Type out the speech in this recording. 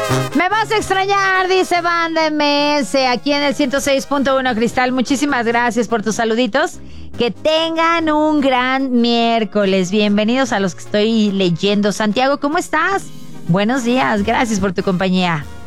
Me vas a extrañar, dice Banda MS, aquí en el 106.1 Cristal. Muchísimas gracias por tus saluditos. Que tengan un gran miércoles. Bienvenidos a los que estoy leyendo. Santiago, ¿cómo estás? Buenos días, gracias por tu compañía.